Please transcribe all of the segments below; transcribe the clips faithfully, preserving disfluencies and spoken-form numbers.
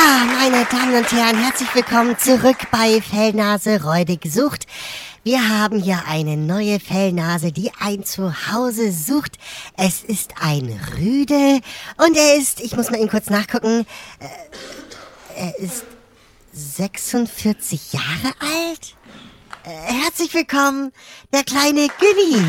Ja, meine Damen und Herren, herzlich willkommen zurück bei Fellnase Räudig sucht. Wir haben hier eine neue Fellnase, die ein Zuhause sucht. Es ist ein Rüde und er ist, ich muss mal eben kurz nachgucken, äh, er ist sechsundvierzig Jahre alt. Äh, herzlich willkommen, der kleine Günni.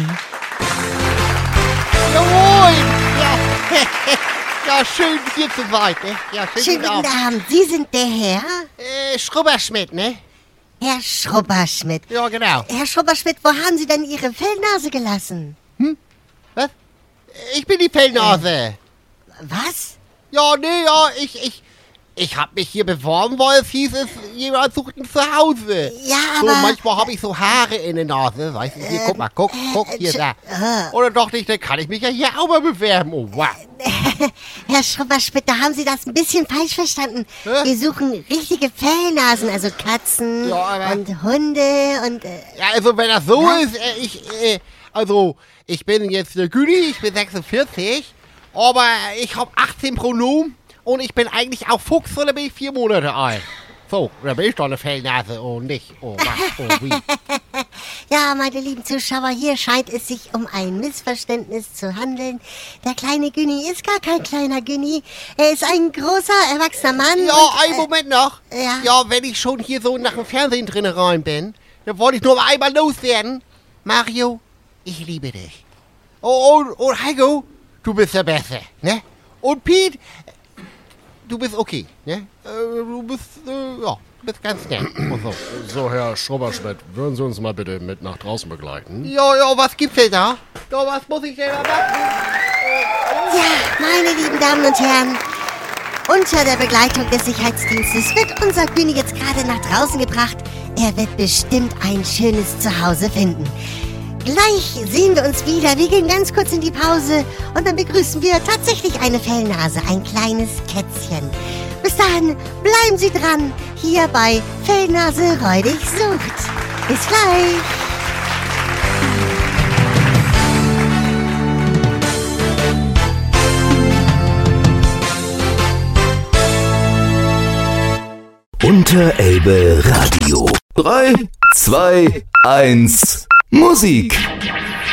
Jawohl! Ja, ja, schön hier zu sein, ne? Ja, schön Schönen guten Abend. Sie sind der Herr? Äh, Schrubberschmidt, ne? Herr Schrubberschmidt. Ja, genau. Herr Schrubberschmidt, wo haben Sie denn Ihre Fellnase gelassen? Hm? Was? Ich bin die Fellnase. Äh. Was? Ja, nee, ja, ich, ich, ich hab mich hier beworben, weil es hieß, es jemand sucht ein Zuhause. Ja, so, aber... manchmal habe ich so Haare in der Nase, weißt du? Hier, äh, guck mal, guck, guck, hier, da. Äh, Oder doch nicht, dann kann ich mich ja hier auch mal bewerben. Oh, wow. Herr Schrubberschmidt, da haben Sie das ein bisschen falsch verstanden. Hä? Wir suchen richtige Fellnasen, also Katzen Ja, aber- und Hunde und... Äh, Ja, also wenn das so Was? ist, äh, ich, äh, also ich bin jetzt der Günni, ich bin sechsundvierzig, aber ich habe achtzehn Pronomen und ich bin eigentlich auch Fuchs, oder bin ich vier Monate alt. So, da bin ich doch eine Fellnase und nicht, oh was, oh wie. ja, meine lieben Zuschauer, hier scheint es sich um ein Missverständnis zu handeln. Der kleine Günni ist gar kein kleiner Günni. Er ist ein großer, erwachsener Mann. Ja, und, einen äh, Moment noch. ja. Ja, wenn ich schon hier so nach dem Fernsehen drin rein bin, dann wollte ich nur einmal loswerden. Mario, ich liebe dich. Oh, und, und Heiko, du bist der Beste, ne? Und Pete, du bist okay, ne? Äh, du bist, äh, ja, du bist ganz nett und so. So, Herr Schrubberschmidt, würden Sie uns mal bitte mit nach draußen begleiten? Ja, ja, was gibt's denn da? Ja, was muss ich denn da machen? Ja, meine lieben Damen und Herren, unter der Begleitung des Sicherheitsdienstes wird unser Günni jetzt gerade nach draußen gebracht. Er wird bestimmt ein schönes Zuhause finden. Gleich sehen wir uns wieder. Wir gehen ganz kurz in die Pause und dann begrüßen wir tatsächlich eine Fellnase, ein kleines Kätzchen. Bis dahin bleiben Sie dran, hier bei Fellnase Räudig sucht. Bis gleich. Unterelbe Radio. drei, zwei, eins, Musik.